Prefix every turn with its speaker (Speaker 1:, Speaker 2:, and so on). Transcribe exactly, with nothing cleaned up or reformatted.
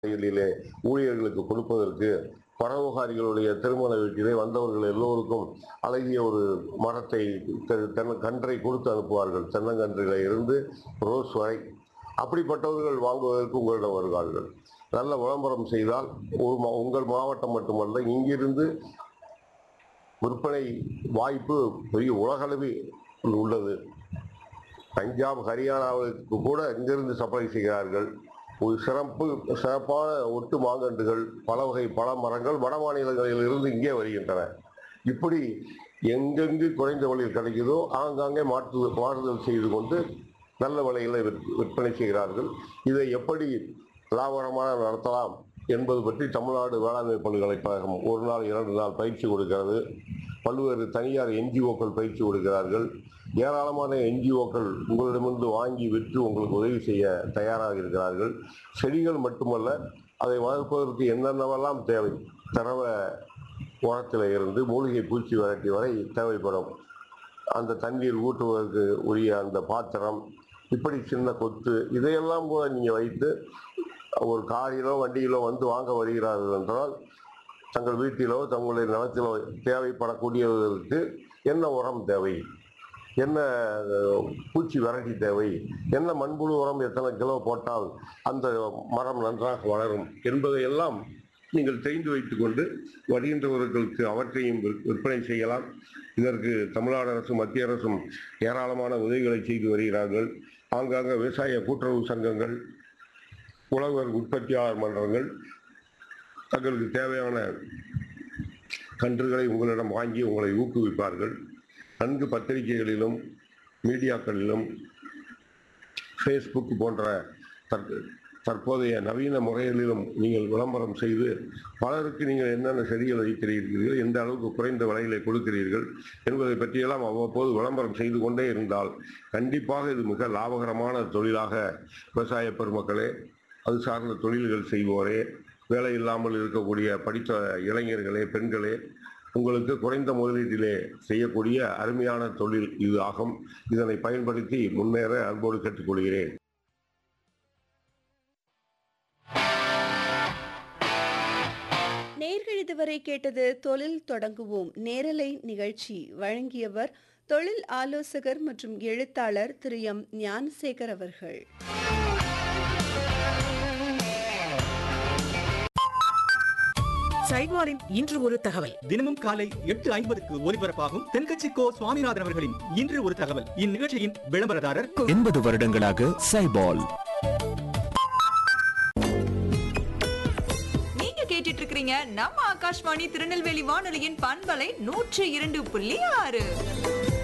Speaker 1: இதிலே ஊழியர்களுக்கு கொடுப்பதற்கு பரோபகாரிகளுடைய திருமண வீட்டிலே வந்தவர்கள் எல்லோருக்கும் அழகிய ஒரு மரத்தை தெ- தென்ன கன்றை கொடுத்து அனுப்புவார்கள். தென்னங்கன்றில இருந்து ரோஸ் வரை அப்படிப்பட்டவர்கள் வாங்குவதற்கு உங்களிடம் வருவார்கள். நல்ல விளம்பரம் செய்தால் ஒரு மா- உங்கள் மாவட்டம் மட்டுமல்ல, இங்கிருந்து விற்பனை வாய்ப்பு பெரிய உலகளவில் உள்ளது. பஞ்சாப், ஹரியானாவுக்கு கூட இங்கிருந்து சப்ளை செய்கிறார்கள். ஒரு சிறப்பு சிறப்பான ஒட்டு மாங்கன்றுகள், பல வகை பல மரங்கள் வட மாநிலங்களில் இருந்து இங்கே வருகின்றன. இப்படி எங்கெங்கு குறைந்த விலையில் கிடைக்குதோ ஆங்காங்கே மாற்று மாறுதல் செய்து கொண்டு நல்ல விலையில் விற்- விற்பனை செய்கிறார்கள். இதை எப்படி லாபகரமாக நடத்தலாம் என்பது பற்றி தமிழ்நாடு வேளாண்மை பல்கலைக்கழகம் ஒரு நாள் இரண்டு நாள் பயிற்சி கொடுக்கிறது. பல்வேறு தனியார் என்ஜிஓக்கள் பயிற்சி கொடுக்கிறார்கள். ஏராளமான என்ஜிஓக்கள் உங்களிடமிருந்து வாங்கி விற்று உங்களுக்கு உதவி செய்ய தயாராக இருக்கிறார்கள். செடிகள் மட்டுமல்ல, அதை வளர்ப்பதற்கு என்னென்னவெல்லாம் தேவை, திரவ உரத்தில் இருந்து மூலிகை பூச்சி விரட்டி வரை தேவைப்படும். அந்த தண்ணீர் ஊற்றுவதற்கு உரிய அந்த பாத்திரம், இப்படி சின்ன கொத்து, இதையெல்லாம் கூட நீங்கள் வைத்து ஒரு காரிலோ வண்டியிலோ வந்து வாங்க வருகிறார்கள் என்றால் தங்கள் வீட்டிலோ தங்களுடைய நிலத்திலோ தேவைப்படக்கூடியவர்களுக்கு என்ன உரம் தேவை, என்ன அஹ், பூச்சி விரட்டி தேவை, என்ன மண்புழு உரம் எத்தனை கிலோ போட்டால் அந்த மரம் நன்றாக வளரும் என்பதையெல்லாம் நீங்கள் தெரிந்து வைத்துக் கொண்டு வருகின்றவர்களுக்கு அவற்றையும் விற்- விற்பனை செய்யலாம். இதற்கு தமிழ்நாடு அரசும் மத்திய அரசும் ஏராளமான உதவிகளை செய்து வருகிறார்கள். ஆங்காங்க விவசாய கூட்டுறவு சங்கங்கள், உழவர் உற்பத்தியாளர் மன்றங்கள் தங்களுக்கு தேவையான கன்றுகளை உங்களிடம் வாங்கி உங்களை ஊக்குவிப்பார்கள். நன்கு பத்திரிகைகளிலும் மீடியாக்களிலும் ஃபேஸ்புக் போன்ற தற்- தற்போதைய நவீன முறைகளிலும் நீங்கள் விளம்பரம் செய்து பலருக்கு நீங்கள் என்னென்ன செடிகள் வைக்கிறீர்கள், எந்த அளவுக்கு குறைந்த விலையிலே கொடுக்கிறீர்கள் என்பதை பற்றியெல்லாம் அவ்வப்போது விளம்பரம் செய்து கொண்டே இருந்தால் கண்டிப்பாக இது மிக லாபகரமான தொழிலாக விவசாய பெருமக்களே, அது சார்ந்த தொழில்கள் செய்வோரே, வேலை இல்லாமல் இருக்கக்கூடிய படித்த இளைஞர்களே, பெண்களே, உங்களுக்கு குறைந்த முதலீட்டிலே செய்யக்கூடிய அருமையான தொழில் இது ஆகும். இதனை பயன்படுத்தி முன்னேற அன்போடு கேட்டுக்கொள்கிறேன்.
Speaker 2: நேர்கள் இதுவரை கேட்டது தொழில் தொடங்குவோம் நேரலை நிகழ்ச்சி. வழங்கியவர் தொழில் ஆலோசகர் மற்றும் எழுத்தாளர் திரு எம் ஞானசேகர் அவர்கள்.
Speaker 3: சைட்வாரின் இன்று ஒரு தகவல்.
Speaker 4: தினமும் காலை எட்டு ஐம்பதுக்கு ஒலிபரப்பாகும் தென்கட்சி கோ சுவாமிநாதன் அவர்களின் இன்று ஒரு தகவல். இந்நிகழ்ச்சியின் விளம்பரதாரர்
Speaker 5: எண்பது வருடங்களாக சைபால்.
Speaker 6: நீங்க கேட்டுட்டு இருக்கிறீங்க நம்ம ஆகாஷ்வாணி திருநெல்வேலி வானொலியின் பண்பலை நூற்றி இரண்டு புள்ளி ஆறு.